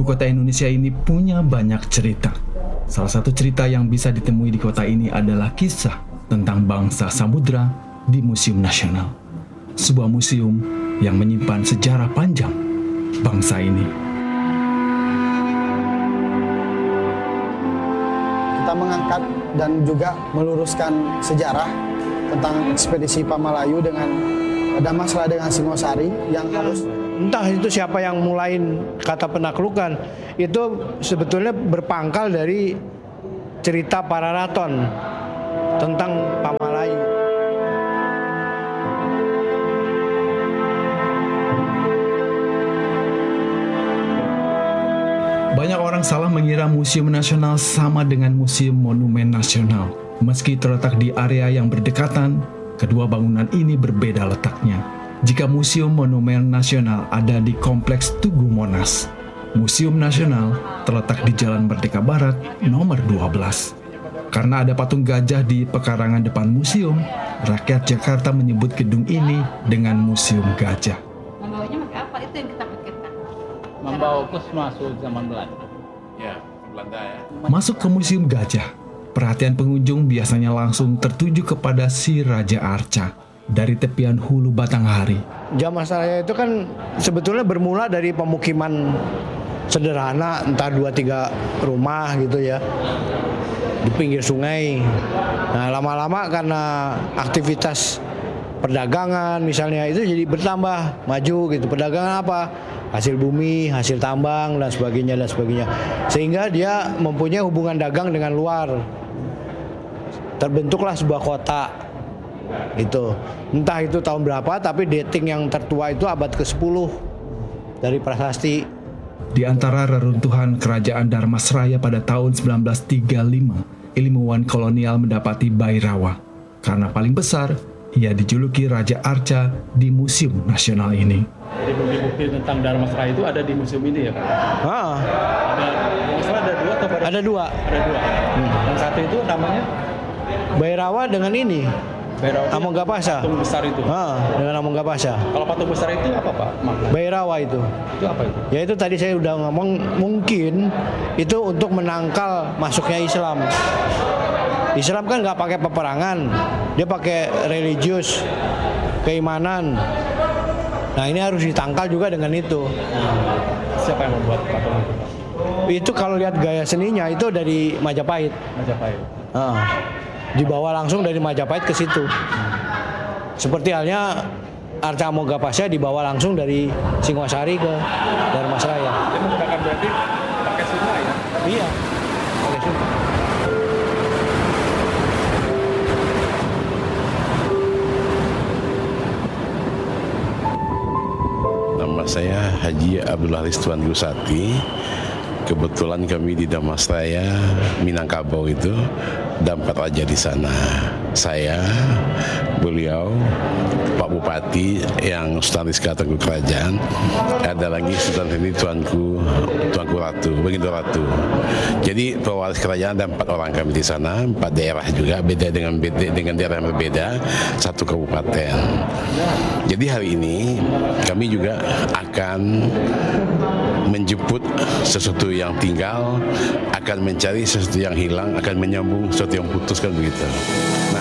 Ibu kota Indonesia ini punya banyak cerita. Salah satu cerita yang bisa ditemui di kota ini adalah kisah tentang bangsa samudra di Museum Nasional. Sebuah museum yang menyimpan sejarah panjang bangsa ini. Kita mengangkat dan juga meluruskan sejarah tentang ekspedisi Pamalayu dengan Damasraya dengan Singosari yang harus entah itu siapa yang mulain kata penaklukan, itu sebetulnya berpangkal dari cerita Pararaton tentang Pamalayu. Banyak orang salah mengira Museum Nasional sama dengan Museum Monumen Nasional. Meski terletak di area yang berdekatan, kedua bangunan ini berbeda letaknya. Jika Museum Monumen Nasional ada di Kompleks Tugu Monas, Museum Nasional terletak di Jalan Merdeka Barat nomor 12. Karena ada patung gajah di pekarangan depan museum, rakyat Jakarta menyebut gedung ini dengan Museum Gajah. Membawanya pakai apa? Itu yang kita pikirkan. Membawa kus masuk zaman Belanda. Ya, Belanda ya. Masuk ke Museum Gajah, perhatian pengunjung biasanya langsung tertuju kepada si Raja Arca dari tepian hulu Batanghari. Damasraya itu kan sebetulnya bermula dari pemukiman sederhana, entah 2-3 rumah gitu ya, di pinggir sungai. Nah, lama-lama karena aktivitas perdagangan misalnya itu jadi bertambah maju gitu. Perdagangan apa? Hasil bumi, hasil tambang dan sebagainya dan sebagainya. Sehingga dia mempunyai hubungan dagang dengan luar. Terbentuklah sebuah kota. Itu entah itu tahun berapa, tapi dating yang tertua itu abad ke-10 dari prasasti. Di antara reruntuhan kerajaan Dharmasraya pada tahun 1935, ilmuwan kolonial mendapati Bhairawa. Karena paling besar, ia dijuluki Raja Arca di Museum Nasional ini. Jadi bukti-bukti tentang Dharmasraya itu ada di museum ini ya, Pak? Ada dua atau Ada dua. Ada dua. Yang satu itu namanya Bhairawa dengan ini. Bhairawa. Amonggapasa. Patung besar itu. Dengan Amonggapasa. Kalau patung besar itu apa, Pak? Makna? Bhairawa itu. Itu apa itu? Ya itu tadi saya udah ngomong, mungkin itu untuk menangkal masuknya Islam. Islam kan nggak pakai peperangan, dia pakai religius, keimanan. Nah ini harus ditangkal juga dengan itu. Siapa yang membuat patung itu, Pak? Itu kalau lihat gaya seninya itu dari Majapahit. Majapahit. Dibawa langsung dari Majapahit ke situ. Seperti halnya Arca Amonggapasa dibawa langsung dari Singosari ke Dharmasraya. Dia menggunakan berarti pakai sungai ya? Iya, pakai sungai. Nama saya Haji Abdul Haris Tuan Gusati. Kebetulan kami di Damasraya, Minangkabau itu, ada 4 raja di sana. Saya, beliau, Pak Bupati yang Sultan Rizka Tengku Kerajaan, ada lagi Sultan ini Tuanku Ratu, begitu Ratu. Jadi pewaris kerajaan ada 4 orang kami di sana, 4 daerah juga, beda dengan daerah yang berbeda, 1 kabupaten. Jadi hari ini kami juga akan menjemput sesuatu yang tinggal, akan mencari sesuatu yang hilang, akan menyambung sesuatu yang putus, kan begitu.